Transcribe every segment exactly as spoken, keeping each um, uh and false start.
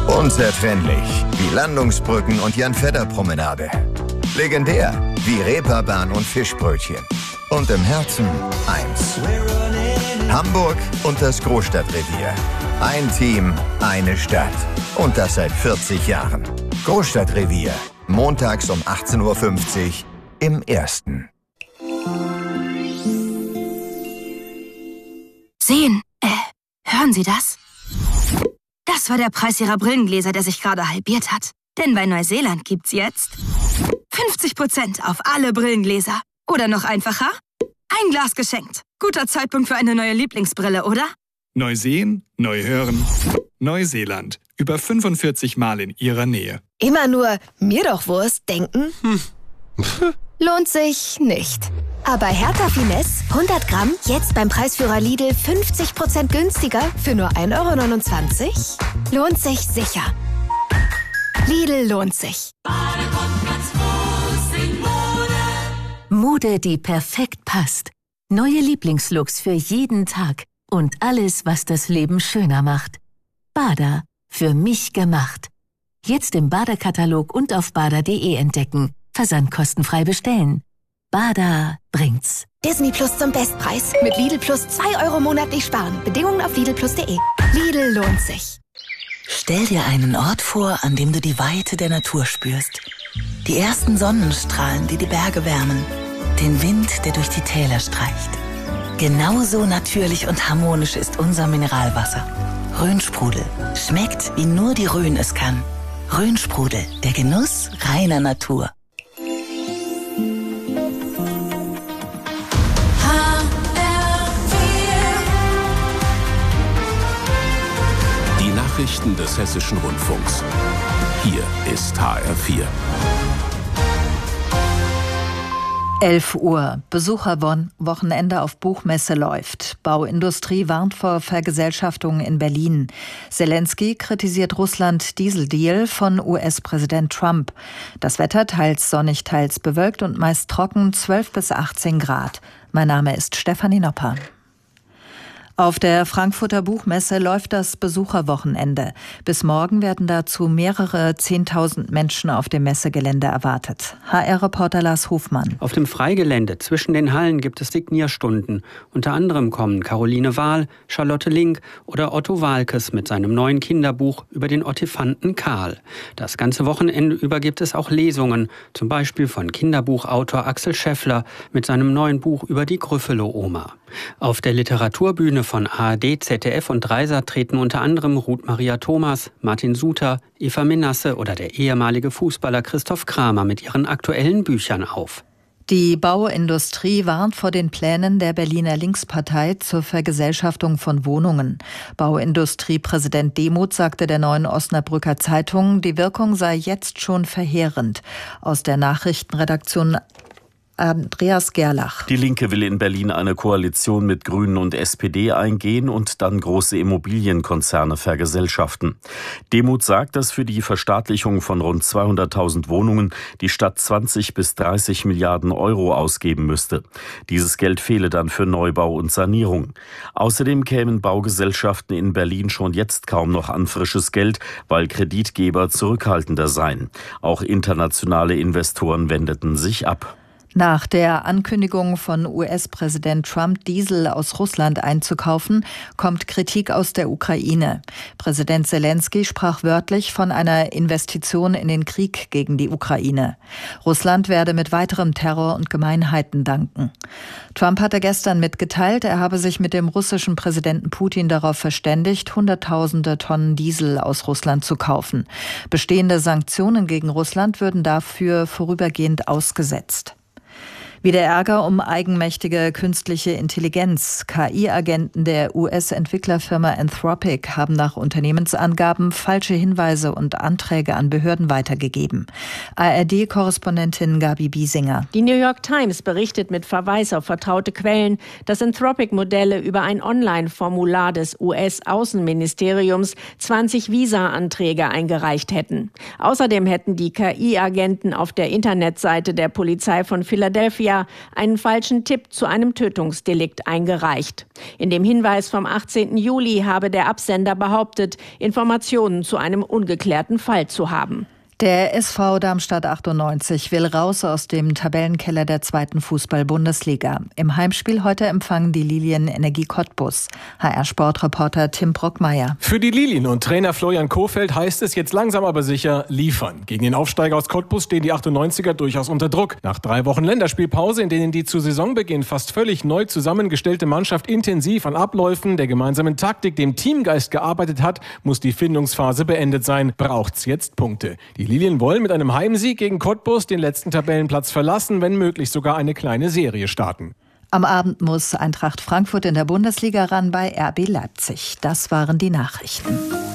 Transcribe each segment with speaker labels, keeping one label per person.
Speaker 1: Unzertrennlich wie Landungsbrücken und Jan-Fedder-Promenade. Legendär wie Reeperbahn und Fischbrötchen. Und im Herzen eins. Hamburg und das Großstadtrevier. Ein Team, eine Stadt. Und das seit vierzig Jahren. Großstadtrevier. Montags um achtzehn Uhr fünfzig im Ersten.
Speaker 2: Sehen, äh, hören Sie das? Das war der Preis Ihrer Brillengläser, der sich gerade halbiert hat. Denn bei Neuseeland gibt's jetzt fünfzig Prozent auf alle Brillengläser. Oder noch einfacher, ein Glas geschenkt. Guter Zeitpunkt für eine neue Lieblingsbrille, oder?
Speaker 3: Neu sehen, neu hören. Neuseeland. Über fünfundvierzig Mal in Ihrer Nähe.
Speaker 4: Immer nur mir doch Wurst denken? Hm. Lohnt sich nicht. Aber Hertha Finesse, hundert Gramm, jetzt beim Preisführer Lidl fünfzig Prozent günstiger für nur ein Euro neunundzwanzig? Lohnt sich sicher. Lidl lohnt sich.
Speaker 5: Mode, die perfekt passt. Neue Lieblingslooks für jeden Tag. Und alles, was das Leben schöner macht. Bada, für mich gemacht. Jetzt im Bada-Katalog und auf bada punkt de entdecken. Versand kostenfrei bestellen. Bada bringt's.
Speaker 4: Disney Plus zum Bestpreis. Mit Lidl Plus zwei Euro monatlich sparen. Bedingungen auf lidl plus punkt de. Lidl lohnt sich.
Speaker 6: Stell dir einen Ort vor, an dem du die Weite der Natur spürst. Die ersten Sonnenstrahlen, die die Berge wärmen. Den Wind, der durch die Täler streicht. Genauso natürlich und harmonisch ist unser Mineralwasser. Rhönsprudel. Schmeckt, wie nur die Rhön es kann. Rhönsprudel, der Genuss reiner Natur.
Speaker 7: Die Nachrichten des Hessischen Rundfunks. Hier ist H R vier.
Speaker 8: elf Uhr. Besucherwochenende auf Buchmesse läuft. Bauindustrie warnt vor Vergesellschaftung in Berlin. Zelensky kritisiert Russland-Dieseldeal von U S-Präsident Trump. Das Wetter teils sonnig, teils bewölkt und meist trocken, zwölf bis achtzehn Grad. Mein Name ist Stefanie Nopper. Auf der Frankfurter Buchmesse läuft das Besucherwochenende. Bis morgen werden dazu mehrere Zehntausend Menschen auf dem Messegelände erwartet. H R-Reporter Lars Hofmann.
Speaker 9: Auf dem Freigelände zwischen den Hallen gibt es Signierstunden. Unter anderem kommen Caroline Wahl, Charlotte Link oder Otto Waalkes mit seinem neuen Kinderbuch über den Ottifanten Karl. Das ganze Wochenende über gibt es auch Lesungen, zum Beispiel von Kinderbuchautor Axel Scheffler mit seinem neuen Buch über die Gryffalo-Oma. Auf der Literaturbühne von A R D, Z D F und Dreisat treten unter anderem Ruth Maria Thomas, Martin Suter, Eva Menasse oder der ehemalige Fußballer Christoph Kramer mit ihren aktuellen Büchern auf.
Speaker 8: Die Bauindustrie warnt vor den Plänen der Berliner Linkspartei zur Vergesellschaftung von Wohnungen. Bauindustriepräsident Demuth sagte der Neuen Osnabrücker Zeitung, die Wirkung sei jetzt schon verheerend. Aus der Nachrichtenredaktion Andreas Gerlach.
Speaker 10: Die Linke will in Berlin eine Koalition mit Grünen und S P D eingehen und dann große Immobilienkonzerne vergesellschaften. Demuth sagt, dass für die Verstaatlichung von rund zweihunderttausend Wohnungen die Stadt zwanzig bis dreißig Milliarden Euro ausgeben müsste. Dieses Geld fehle dann für Neubau und Sanierung. Außerdem kämen Baugesellschaften in Berlin schon jetzt kaum noch an frisches Geld, weil Kreditgeber zurückhaltender seien. Auch internationale Investoren wendeten sich ab.
Speaker 8: Nach der Ankündigung von U S-Präsident Trump, Diesel aus Russland einzukaufen, kommt Kritik aus der Ukraine. Präsident Zelensky sprach wörtlich von einer Investition in den Krieg gegen die Ukraine. Russland werde mit weiterem Terror und Gemeinheiten danken. Trump hatte gestern mitgeteilt, er habe sich mit dem russischen Präsidenten Putin darauf verständigt, Hunderttausende Tonnen Diesel aus Russland zu kaufen. Bestehende Sanktionen gegen Russland würden dafür vorübergehend ausgesetzt. Wieder Ärger um eigenmächtige künstliche Intelligenz. K I-Agenten der U S-Entwicklerfirma Anthropic haben nach Unternehmensangaben falsche Hinweise und Anträge an Behörden weitergegeben. A R D-Korrespondentin Gabi Biesinger.
Speaker 11: Die New York Times berichtet mit Verweis auf vertraute Quellen, dass Anthropic-Modelle über ein Online-Formular des U S-Außenministeriums zwanzig Visa-Anträge eingereicht hätten. Außerdem hätten die K I-Agenten auf der Internetseite der Polizei von Philadelphia Media einen falschen Tipp zu einem Tötungsdelikt eingereicht. In dem Hinweis vom achtzehnten Juli habe der Absender behauptet, Informationen zu einem ungeklärten Fall zu haben.
Speaker 8: Der S V Darmstadt achtundneunzig will raus aus dem Tabellenkeller der zweiten Fußball-Bundesliga. Im Heimspiel heute empfangen die Lilien Energie Cottbus. H R-Sportreporter Tim Brockmeier.
Speaker 12: Für die Lilien und Trainer Florian Kohfeldt heißt es jetzt langsam aber sicher liefern. Gegen den Aufsteiger aus Cottbus stehen die achtundneunziger durchaus unter Druck. Nach drei Wochen Länderspielpause, in denen die zu Saisonbeginn fast völlig neu zusammengestellte Mannschaft intensiv an Abläufen, der gemeinsamen Taktik, dem Teamgeist gearbeitet hat, muss die Findungsphase beendet sein. Braucht's jetzt Punkte. Die Lilien wollen mit einem Heimsieg gegen Cottbus den letzten Tabellenplatz verlassen, wenn möglich sogar eine kleine Serie starten.
Speaker 8: Am Abend muss Eintracht Frankfurt in der Bundesliga ran bei R B Leipzig. Das waren die Nachrichten.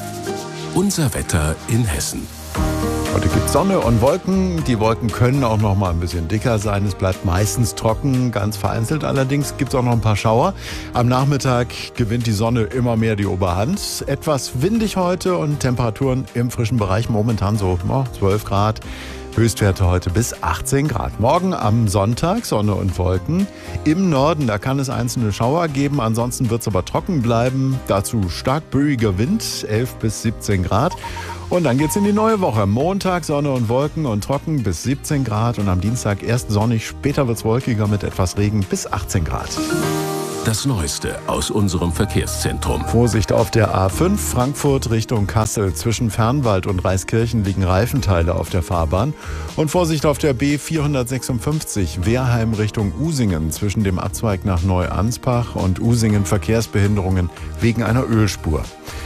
Speaker 7: Unser Wetter in Hessen.
Speaker 13: Heute gibt es Sonne und Wolken. Die Wolken können auch noch mal ein bisschen dicker sein. Es bleibt meistens trocken, ganz vereinzelt allerdings gibt es auch noch ein paar Schauer. Am Nachmittag gewinnt die Sonne immer mehr die Oberhand. Etwas windig heute und Temperaturen im frischen Bereich momentan so oh, zwölf Grad. Höchstwerte heute bis achtzehn Grad. Morgen am Sonntag Sonne und Wolken. Im Norden, da kann es einzelne Schauer geben. Ansonsten wird es aber trocken bleiben. Dazu stark böiger Wind, elf bis siebzehn Grad. Und dann geht's in die neue Woche. Montag Sonne und Wolken und trocken bis siebzehn Grad. Und am Dienstag erst sonnig, später wird's wolkiger mit etwas Regen bis achtzehn Grad.
Speaker 7: Das Neueste aus unserem Verkehrszentrum.
Speaker 13: Vorsicht auf der A fünf Frankfurt Richtung Kassel. Zwischen Fernwald und Reiskirchen liegen Reifenteile auf der Fahrbahn. Und Vorsicht auf der B vierhundertsechsundfünfzig Wehrheim Richtung Usingen. Zwischen dem Abzweig nach Neu-Anspach und Usingen Verkehrsbehinderungen wegen einer Ölspur.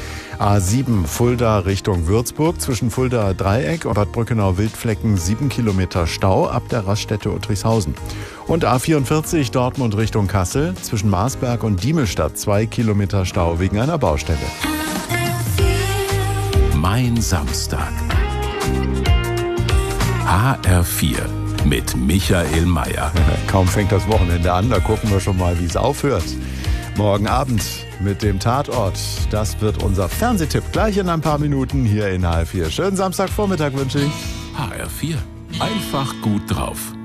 Speaker 13: A sieben Fulda Richtung Würzburg, zwischen Fulda Dreieck und Bad Brückenau-Wildflecken sieben Kilometer Stau ab der Raststätte Uttrichshausen. Und A vierundvierzig Dortmund Richtung Kassel, zwischen Marsberg und Diemelstadt zwei Kilometer Stau wegen einer Baustelle.
Speaker 7: Mein Samstag. H R vier mit Michael Mayer.
Speaker 13: Kaum fängt das Wochenende an, da gucken wir schon mal, wie es aufhört. Morgen Abend mit dem Tatort. Das wird unser Fernsehtipp gleich in ein paar Minuten hier in H R vier. Schönen Samstagvormittag wünsche ich.
Speaker 7: H R vier. Einfach gut drauf.